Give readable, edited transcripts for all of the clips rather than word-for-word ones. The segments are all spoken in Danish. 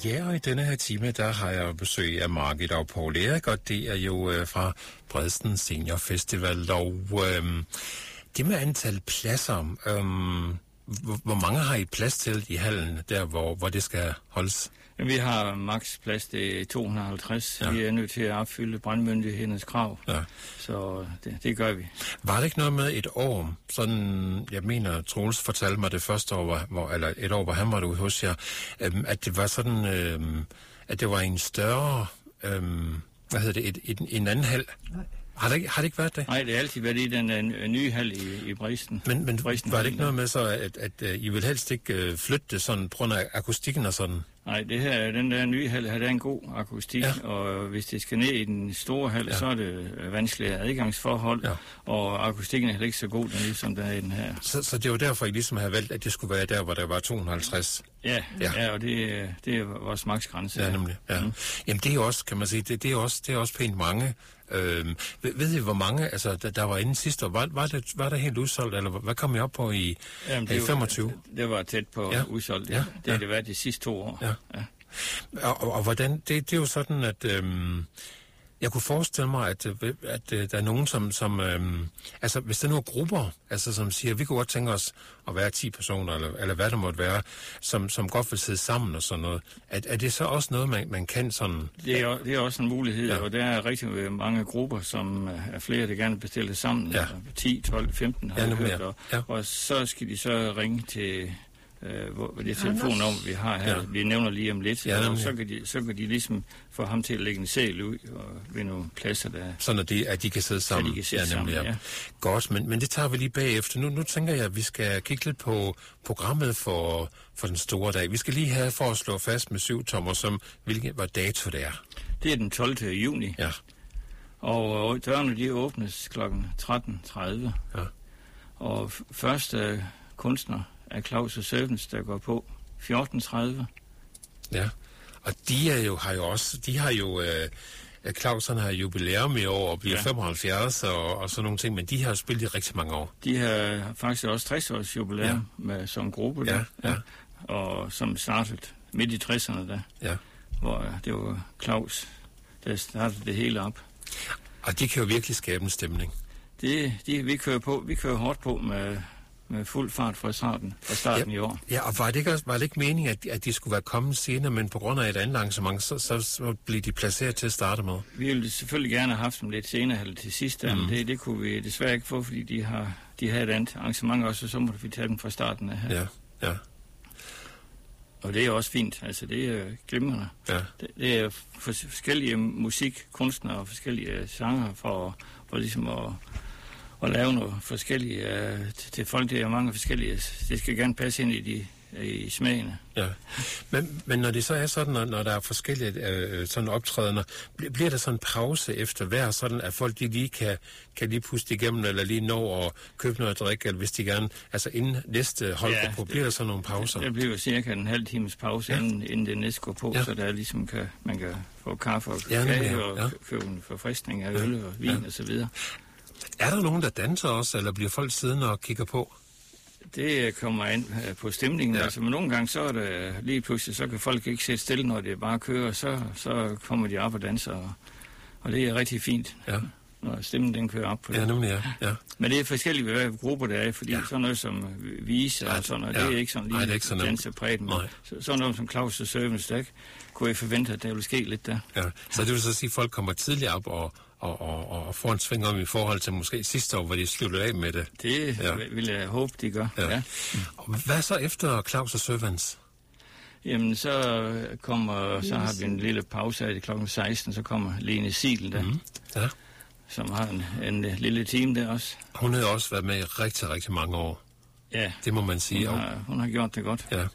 Ja, og i denne her time, der har jeg besøg af Margit og Poul Erik, og det er jo fra Bredsten Senior Festival. Og det med antal pladser, hvor mange har I plads til i hallen, der hvor det skal holdes? Vi har maks plads, det er 250. Ja. Vi er nødt til at opfylde brandmyndighedernes krav, så det gør vi. Var det ikke noget med et år, sådan, jeg mener, Troels fortalte mig det første år, eller et år, hvor han var ude hos jer, at det var sådan, at det var en større, en anden hal? Nej. Har det ikke været det? Nej, det har altid været i den nye hal i Bredsten. Men var det ikke noget med så, at I vil helst ikke flytte det sådan på grund af akustikken og sådan? Nej, den der nye hal har en god akustik, og hvis det skal ned i den store hal, så er det vanskelige adgangsforhold, og akustikken er ikke så god, som der er i den her. Så det var derfor, I ligesom havde valgt, at det skulle være der, hvor der var 250? Ja, og det er vores maksgrænse. Ja, nemlig. Ja. Jamen det er jo også, kan man sige, det er også pænt mange. Ved I, hvor mange, altså der var inden sidste år, var der helt udsolgt, eller hvad kom I op på i 25? Det var tæt på udsolgt, det har det været de sidste 2 år. Ja. Og hvordan, det er jo sådan, at jeg kunne forestille mig, at der er nogen, som altså hvis der nu er grupper, altså som siger, vi kunne godt tænke os at være 10 personer, eller hvad det måtte være, som godt vil sidde sammen og sådan noget. Er det så også noget, man kan sådan? Det er også en mulighed, og der er rigtig mange grupper, som er flere, der gerne bestiller sammen. 10, 12, 15 har jeg hørt, og så skal de så ringe til det telefonnummer, vi har her, vi nævner lige om lidt, og så kan de ligesom få ham til at lægge en sæl ud og ved nogle pladser, der... Sådan at de kan sidde sammen. Så de kan sidde sammen. Godt, men det tager vi lige bagefter. Nu tænker jeg, at vi skal kigge lidt på programmet for den store dag. Vi skal lige have for at slå fast med 7 tommer, hvilken var dato det er. Det er den 12. juni. Ja. Og dørene, de åbnes kl. 13.30. Ja. Og første kunstner af Claus og Servants, der går på 14.30. Ja, og de har jo Claus har jubilæum i år og bliver 75 og sådan nogle ting, men de har spillet i rigtig mange år. De har faktisk også 60 års jubilæum som gruppe, og som startede midt i 60'erne hvor det var Claus, der startede det hele op. Og de kan jo virkelig skabe en stemning. Vi kører hårdt på med fuld fart fra starten i år. Ja, og var det ikke meningen, at de skulle være kommet senere, men på grund af et andet arrangement, så blev de placeret til at starte med? Vi ville selvfølgelig gerne have haft dem lidt senere eller til sidst, men det kunne vi desværre ikke få, fordi de havde et andet arrangement også, så måtte vi tage dem fra starten af her. Ja. Og det er også fint, altså det er glimrende. Ja. Det er forskellige musikkunstnere og forskellige sanger for ligesom at lave noget forskellige til folk. Det er mange forskellige. Det skal gerne passe ind i smagene. Ja, men når det så er sådan, når der er forskellige sådan optrædener, bliver der sådan en pause efter hver, sådan at folk de lige kan lige puste igennem, eller lige nå at købe noget at drikke, eller hvis de gerne, altså inden næste hold går på, bliver der sådan nogle pauser? Det bliver cirka en halv times pause, inden det næste går på, så der ligesom man kan få kaffe og kage og købe en forfriskning af øl og vin og så videre. Er der nogen, der danser også, eller bliver folk siddende og kigger på? Det kommer ind på stemningen. Altså, men nogle gange så er det lige pludselig, så kan folk ikke sætte stille, når det bare kører, så kommer de op og danser, og det er rigtig fint, når stemmen den kører op på det. Ja, nemlig, ja. Men det er forskellige grupper, der er, fordi sådan noget som vise og sådan noget, det er ikke sådan lige dansepræget med. Sådan noget som Claus og Servants, der kunne jeg forvente, at der ville ske lidt der. Ja, så det vil så sige, at folk kommer tidligere op og får en sving om i forhold til måske sidste år, hvor de sluttede af med det. Det vil jeg håbe, de gør. Ja. Og hvad så efter Claus og Servants? Jamen, så har vi en lille pause af klokken 16, så kommer Lene Siegel der, som har en lille team der også. Hun har også været med i rigtig, rigtig mange år. Ja. Det må man sige. Hun har gjort det godt. Ja.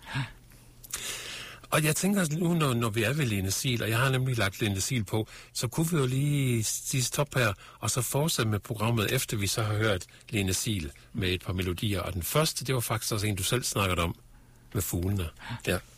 Og jeg tænker nu, når vi er ved Lene Siegel, og jeg har nemlig lagt Lene Siegel på, så kunne vi jo lige sige stop her, og så fortsætte med programmet, efter vi så har hørt Lene Siegel med et par melodier. Og den første, det var faktisk også en, du selv snakkede om, med fuglene. Ja.